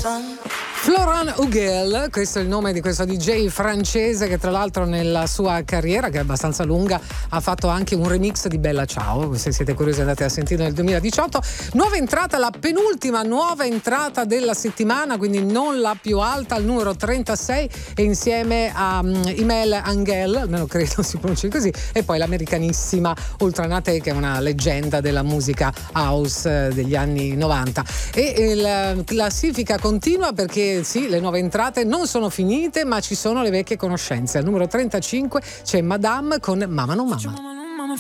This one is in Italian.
Florent Huguel, questo è il nome di questo DJ francese che tra l'altro nella sua carriera, che è abbastanza lunga, ha fatto anche un remix di Bella Ciao, se siete curiosi andate a sentirlo nel 2018. Nuova entrata, la penultima nuova entrata della settimana, quindi non la più alta, al numero 36, e insieme a Imel Angel, almeno credo si pronunci così, e poi l'americanissima Ultranate, che è una leggenda della musica house degli anni 90. E la classifica continua perché sì, le nuove entrate non sono finite, ma ci sono le vecchie conoscenze. Al numero 35 c'è Madame con Mama No Mama.